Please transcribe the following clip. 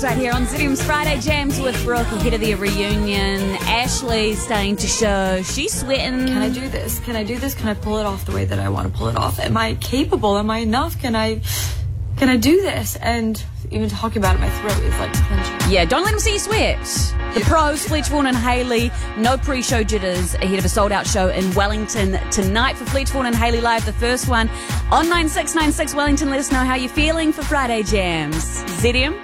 Right here on Zidim's Friday Jams with Brooke ahead of the reunion. Ashley starting to show she's sweating. Can I do this? Can I do this? Can I pull it off the way that I want to pull it off? Am I capable? Am I enough? Can I do this? And even talking about it, my throat is like clenching. Yeah, don't let them see you sweat. The pros, Fletch Vaughan and Hayley, no pre-show jitters ahead of a sold-out show in Wellington tonight for Fletch Vaughan and Hayley Live, the first one on 9696 Wellington. Let us know how you're feeling for Friday Jams. Zidium.